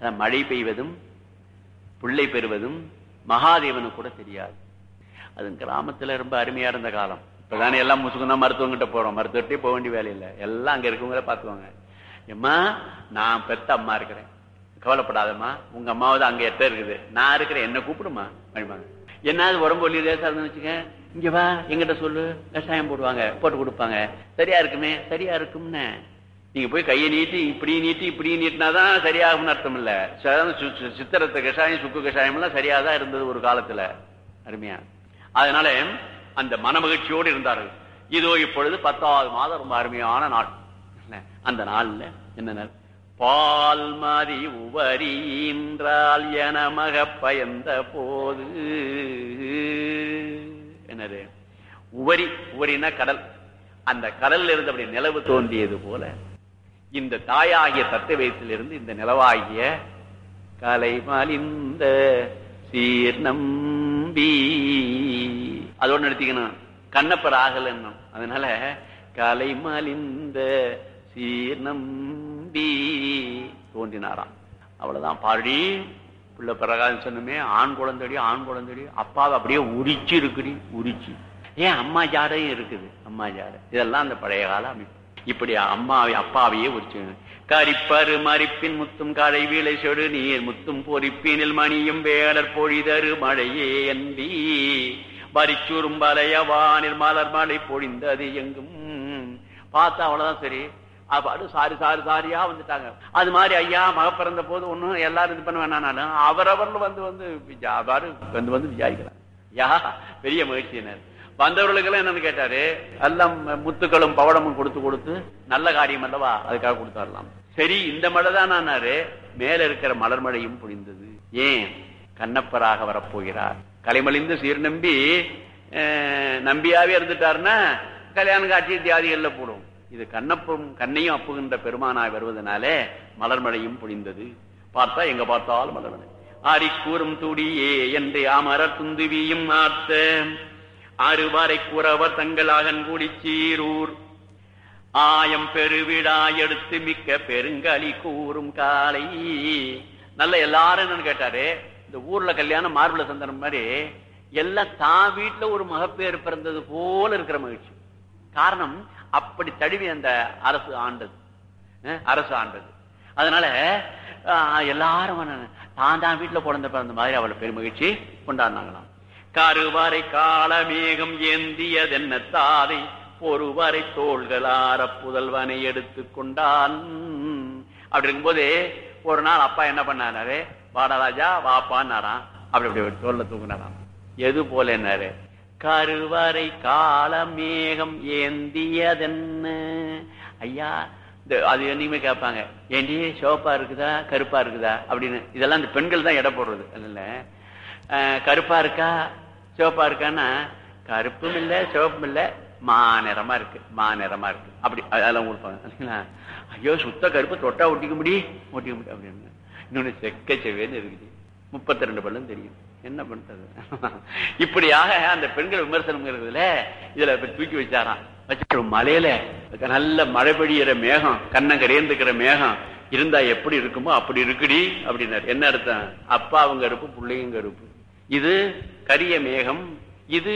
மழை பெய்வதும் பிள்ளை பெறுவதும் மகாதேவனுக்கு கூட தெரியாது. அது கிராமத்துல ரொம்ப அருமையா இருந்த காலம். இப்பதானே எல்லாம் முசுக்குன்னா மருத்துவங்கிட்ட போறோம், மருத்துவர்கிட்டே போக வேண்டிய வேலையில்லை, எல்லாம் அங்க இருக்கவங்கள பாத்துவாங்க. எம்மா நான் பெத்த அம்மா இருக்கிறேன், கவலைப்படாதம்மா, உங்க அம்மாவது அங்க எட்ட இருக்குது, நான் இருக்கிறேன், என்ன கூப்பிடுமா அப்படிம்பாங்க. என்னாவது உடம்பு ஒல்லி லேசா இருந்துன்னு வச்சுக்க, இங்க வா எங்கிட்ட சொல்லு, கஷாயம் போடுவாங்க, போட்டு கொடுப்பாங்க, சரியா இருக்குமே, சரியா இருக்கும்னு. நீங்க போய் கையை நீட்டி இப்படி நீட்டி இப்படி நீட்டினாதான் சரியாகும்னு அர்த்தம் இல்ல. சித்திரத்தை கஷாயம் சுக்கு கஷாயம் எல்லாம் சரியாதான் இருந்தது ஒரு காலத்துல, அருமையா. அதனால அந்த மனமகிழ்ச்சியோடு இருந்தார்கள். இதோ இப்பொழுது 10வது மாதம் ரொம்ப அருமையான நாள். அந்த நாள்ல என்ன, பால்மதி உவரின்றால் என மக பயந்த போது, என்னது உவரி, உவரினா கடல், அந்த கடல்ல இருந்து அப்படி நிலவு தோன்றியது போல இந்த தாயாகிய தத்துவத்திலிருந்து இந்த நிலவாகிய கலைமலிந்த சீர் நம்பி, அதோட நிறுத்திக்கணும், கண்ணப்பர் ஆகல. அதனால கலைமலிந்த சீர் நம்பி தோன்றினாராம். அவ்வளவுதான் பாடி பிள்ளை பிரகாசம் சொன்னமே, ஆண் குழந்தைடி ஆண் குழந்தைடி, அப்பாவை அப்படியே உரிச்சு இருக்குடி, உரிச்சு. ஏன் அம்மா ஜாடையும் இருக்குது, அம்மா ஜாடை, இதெல்லாம் அந்த பழைய கால அமைப்பு. இப்படி அம்மாவை அப்பாவையே உரிச்சு. கரிப்பரு மறிப்பின் முத்தும் காடை வீழை சொடு நீர் முத்தும் பொறிப்பினில் மணியும் வேடர் பொழிதரு மழையே என்பி வரிச்சுரும் வலையவானில் மலர் மழை பொழிந்தது எங்கும். பார்த்தா அவ்வளவுதான் சரி, அப்பாடு சாரி சாரி சாரியா வந்துட்டாங்க. அது மாதிரி ஐயா மக பிறந்த போது ஒண்ணும் எல்லாரும் இது பண்ண வேணாலும் அவரவர்கள் வந்து வந்து வந்து விசாரிக்கிறாங்க. யா பெரிய மகிழ்ச்சியினர். வந்தவர்களுக்கெல்லாம் என்னன்னு கேட்டாரு, எல்லாம் முத்துக்களும் பவடமும் கொடுத்து கொடுத்து நல்ல காரியம் அல்லவா, அதுக்காக கொடுத்தாரலாம். சரி இந்த மழை தான் ஆனாரு, மேல இருக்கிற மலர் மழையும் பொழிந்தது. ஏன் கண்ணப்பராக வரப்போகிறார். கலைமலிந்து சீர் நம்பி நம்பியாவே இருந்துட்டாருன்னா கல்யாண காட்சி தியாதிகள்ல போடும். இது கண்ணப்பும் கண்ணையும் அப்புகின்ற பெருமானாய் வருவதனாலே மலர் மழையும் பொழிந்தது. பார்த்தா எங்க பார்த்தாலும் மலர் மழை. ஆரி கூறும் துடியே என்று அமரர் துந்துவியும் ஆர்த்த அறுவரை கூறவர் தங்களாகன் கூடி சீரூர் ஆயம் பெருவிழா எடுத்து மிக்க பெருங்களி கூறும் காலை. நல்ல எல்லாரும் என்னன்னு கேட்டாரு, இந்த ஊர்ல கல்யாணம் மார்புல சந்தனம் மாதிரி எல்லாம் தான் வீட்டுல ஒரு மகப்பேறு பிறந்தது போல இருக்கிற மகிழ்ச்சி. காரணம் அப்படி தழுவி அந்த அரசு ஆண்டது. அதனால எல்லாரும் தான் வீட்டுல குழந்தை பிறந்த மாதிரி அவளை பெருமகிழ்ச்சி கொண்டாடினாங்களாம். கருவறை காலமேகம் ஏந்தியதென்ன தாதை பொறுவரை தோள்களார புதல்வனை எடுத்து கொண்டான். அப்படி இருக்கும்போது ஒரு நாள் அப்பா என்ன பண்ணாரு, வாடராஜா வாப்பான்னாராம். அப்படி அப்படி தோல்ல தூக்குனாராம். எது போல என்னாரு, கருவறை காலமேகம் ஏந்தியதென்ன. ஐயா அது என்னைக்குமே கேட்பாங்க, ஏண்டி சிவப்பா இருக்குதா கருப்பா இருக்குதா அப்படின்னு. இதெல்லாம் இந்த பெண்கள் தான் எடை போடுறது. அதனால கருப்பா இருக்கா சிவப்பா இருக்கான்னா, கருப்பும் இல்ல சிவப்பும் இல்ல, மாநிறமா இருக்கு மாநிறமா இருக்கு அப்படி அதெல்லாம் கொடுப்பாங்க. ஐயோ சுத்த கருப்பு தொட்டா ஒட்டிக்க முடியும் அப்படின்னு. இன்னொன்னு செக்க செவேன்னு இருக்குது, 32 பல்லும் தெரியும், என்ன பண்றது. இப்படியாக அந்த பெண்கள் விமர்சனம் இருக்குதுல, இதுல தூக்கி வச்சாராம். வச்சு மலையில நல்ல மழை பெய்யுற மேகம், கண்ணங்கரையந்துக்கிற மேகம் இருந்தா எப்படி இருக்குமோ அப்படி இருக்குடி அப்படின்னாரு. என்ன அர்த்தம், அப்பாவும் கருப்பு பிள்ளையும் கருப்பு. இது கரிய மேகம், இது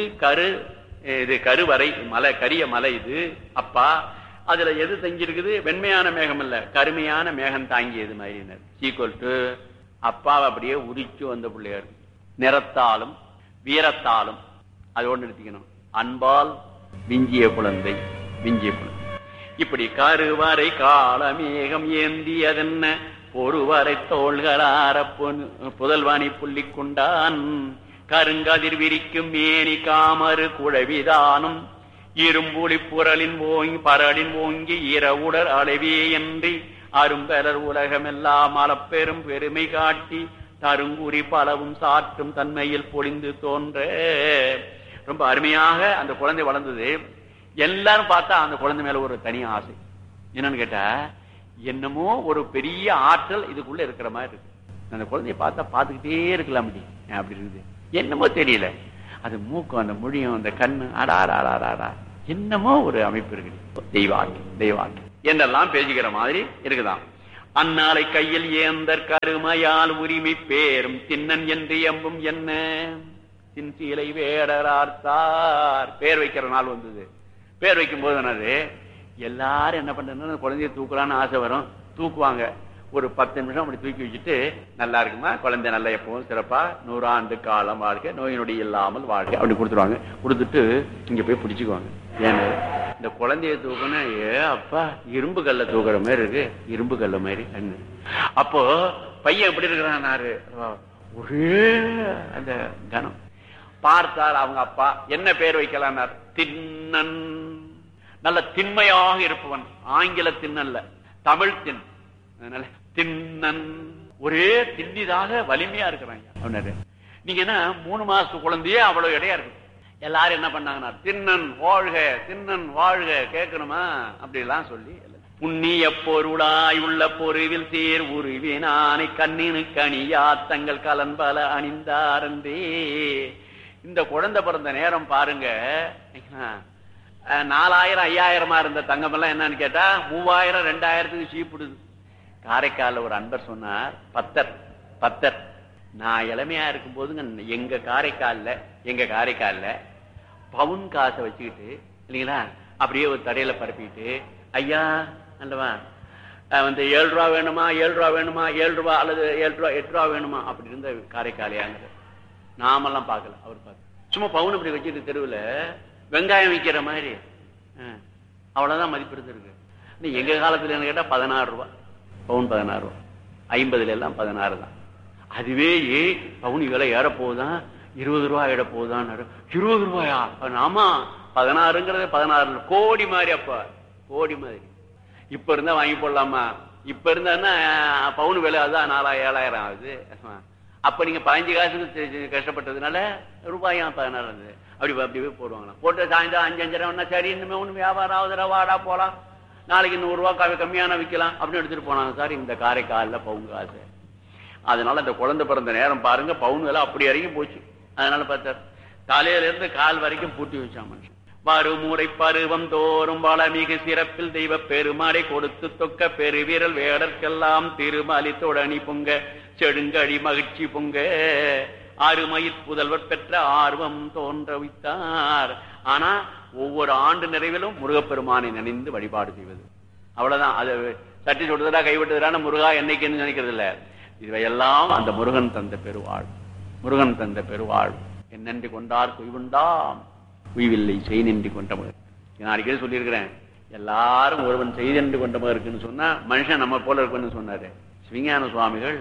கருவறை மலை, கரிய மலை இது அப்பா. அதுல எது தங்கி வெண்மையான மேகம் இல்ல, கருமையான மேகம் தாங்கியது மாதிரி. ஈக்குவல் டு அப்பாவை அப்படியே உரிச்சு வந்த பிள்ளையார். நிறத்தாலும் வீரத்தாலும் அதோடு நிறுத்திக்கணும், அன்பால் விஞ்சிய குழந்தை, விஞ்சிய குழந்தை. இப்படி கருவறை காலமேகம் ஏந்தியதென்ன பொறுவரை தோள்களார புதல்வாணி புள்ளி கொண்டான். கருங்கதிர் விரிக்கும் மேனி காமறு குழவிதானும் இரும்புலி புரளின் ஓங்கி பரளின் ஓங்கி இரவுடர் அளவே என்று அரும்பெறர் உலகமெல்லாம் அளப்பெரும் பெருமை காட்டி தருங்குறி பலவும் சாற்றும் தன்மையில் பொழிந்து தோன்ற. ரொம்ப அருமையாக அந்த குழந்தை வளர்ந்தது. எல்லாரும் பார்த்தா அந்த குழந்தை மேல ஒரு தனி ஆசை. என்னன்னு கேட்டா, என்னமோ ஒரு பெரிய ஆற்றல் இதுக்குள்ள இருக்கிற மாதிரி இருக்கு. அந்த குழந்தைய பார்த்தா பார்த்துக்கிட்டே இருக்கலாம் அப்படி இருக்குது. என்னமோ தெரியல, அது மூக்கம் அந்த மொழியும் அந்த கண்ணு அடாடா என்னமோ ஒரு அமைப்பு இருக்குது. தெய்வாக்கி தெய்வாக்கி என்றெல்லாம் பேசிக்கிற மாதிரி இருக்குதான். அந்நாளை கையில் ஏந்தற் கருமையால் உரிமை பேரும் தின்னன் என்று எம்பும் என்ன சின்சீலை வேடரார்த்தார். பேர் வைக்கிற நாள் வந்தது. பேர் வைக்கும் போது என்னது, எல்லாரும் என்ன பண்றது, குழந்தைய தூக்கலான்னு ஆசை வரும், தூக்குவாங்க. ஒரு 10 நிமிஷம் அப்படி தூக்கி வச்சுட்டு, நல்லா இருக்குமா குழந்தை, நல்லா எப்பவும் சிறப்பா 100 ஆண்டு காலம் வாழ்க்கை, நோய் நொடி இல்லாமல் வாழ்க்கை அப்படி கொடுத்துருவாங்க. கொடுத்துட்டு இங்க போய் பிடிச்சுக்குவாங்க. ஏன்னு இந்த குழந்தைய தூக்கணும், அப்பா இரும்பு கல்ல தூக்குற மாதிரி இருக்கு, இரும்பு கல்ல மாதிரி. அப்போ பையன் எப்படி இருக்கிறான்னாரு, ஒரே அந்த கணம் பார்த்தார். அவங்க அப்பா என்ன பேர் வைக்கலான்னார், தின்னன். நல்ல திண்மையாக இருப்பவன், ஆங்கில தின்னல்ல, தமிழ் தின். அதனால தின்னன், ஒரே தின்னிதாக வலிமையா இருக்கிறாங்க. நீங்க என்ன 3 மாசத்து குழந்தையே அவ்வளவு இடையா இருக்கு. எல்லாரும் என்ன பண்ணாங்கன்னா, தின்னன் வாழ்க, தின்னன் வாழ்க கேட்கணுமா அப்படி எல்லாம் சொல்லி, புண்ணிய பொருளாய் உள்ள பொருவில் சேர் உருவினானை கண்ணினு கனியா தங்கள் கலன்பல அணிந்தாரந்தே. இந்த குழந்தை பிறந்த நேரம் பாருங்க, 4000 5000 இருந்த தங்கம் எல்லாம் என்னன்னு கேட்டா 3000 2000 சீப்பிடுது. காரைக்கால ஒரு அன்பர் சொன்னார், பத்தர் நான் இளமையா இருக்கும் போதுங்க எங்க காரைக்கால்ல பவுன் காசை வச்சுக்கிட்டு இல்லைங்களா, அப்படியே ஒரு தடையில பரப்பிட்டு, ஐயா அல்லவா 7 ரூபா வேணுமா, 7 ரூபா வேணுமா, 7 ரூபா அல்லது 7 ரூபா 8 ரூபா வேணுமா அப்படி இருந்த காரைக்காலையாங்க. நாமெல்லாம் பார்க்கல, அவர் பார்க்க சும்மா பவுன் அப்படி வச்சுட்டு தெருவில் வெங்காயம் விற்கிற மாதிரி அவ்வளவுதான் மதிப்பு இருந்திருக்கு. எங்க காலத்துல என்ன கேட்டா 16 ரூபா பவுன், 16 ரூபா. 50 எல்லாம் 16 தான். அதுவே பவுன் விலை ஏற போகுதான், 20 ரூபா ஏற போகுதான். 20 ரூபாயா? ஆமா, 16ங்கிறது 16 கோடி மாதிரி. அப்ப கோடி மாதிரி. இப்ப இருந்தா வாங்கி போடலாமா? இப்ப இருந்தா பவுன் விலை அதுதான் 4000 7000 ஆகுது. அப்ப நீங்க 15 காசுக்கு கஷ்டப்பட்டதுனால ரூபாயும் 16 இருந்தது. அப்படி போடுவாங்களாம். போட்டு சாயந்தரம் 5-5:30 சரி இன்னுமே ஒண்ணு வியாபாரம் ஆகுதுடா, வாடா போலாம், நாளைக்கு 100 ரூபா கம்மியான விற்கலாம் அப்படின்னு எடுத்துட்டு போனாங்க சார் இந்த காரைக்கால்ல பவுன் காசு. அதனால இந்த குழந்தை பிறந்த நேரம் பாருங்க, பவுன் விலை அப்படி இறங்கி போச்சு. அதனால பார்த்தார், தலையில இருந்து கால் வரைக்கும் பூட்டி வச்சான் மனுஷன். வருமுறை பருவம் தோறும் வளமிகு சிறப்பில் தெய்வ பெருமாளை கொடுத்து தொக்க பெருவீரல் வேடற்கெல்லாம் திருமலி தொடனி பொங்க செடுங்கடி மகிழ்ச்சி பொங்க அருமயிற் புதல்வர் பெற்ற ஆர்வம் தோன்ற வைத்தார். ஆனா ஒவ்வொரு ஆண்டு நிறைவிலும் முருகப்பெருமானை நினைந்து வழிபாடு செய்வது அவ்வளவுதான். அது சட்டி சொல்றதா கைவிட்டதுடான முருகா என்னைக்குன்னு நினைக்கிறது இல்ல. இவையெல்லாம் அந்த முருகன் தந்த பெருவாழ், முருகன் தந்த பெருவாழ். என்னென்று கொண்டார் குய்வுண்டாம் குய்வில்லை செய் நின்று கொண்ட மகன். நான் அடிக்கடி சொல்லியிருக்கிறேன், எல்லாரும் ஒருவன் செய்தென்று கொண்ட மகன் இருக்குன்னு சொன்னா மனுஷன் நம்ம போல இருக்குன்னு சொன்னாரு சிவஞான சுவாமிகள்.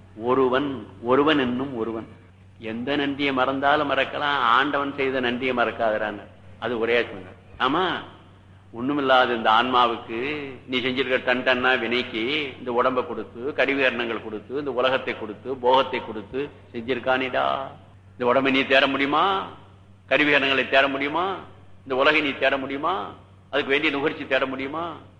ஒருவன் என்னும் ஒருவன், எந்த நன்றியை மறந்தாலும் மறக்கலாம், ஆண்டவன் செய்த நன்றியை மறக்காதரான்னு அது ஒரே சொன்னார். ஆமா, ஒண்ணுமில்லாத இந்த ஆன்மாவுக்கு நீ செஞ்சிருக்க டன்னா வினைக்கு இந்த உடம்பை கொடுத்து கருவிகரணங்கள் கொடுத்து இந்த உலகத்தை கொடுத்து போகத்தை கொடுத்து செஞ்சிருக்கானிடா. இந்த உடம்பை நீ தேட முடியுமா? கருவிகரணங்களை தேட முடியுமா? இந்த உலகை நீ தேட முடியுமா? அதுக்கு வேண்டிய நுகர்ச்சி தேட முடியுமா?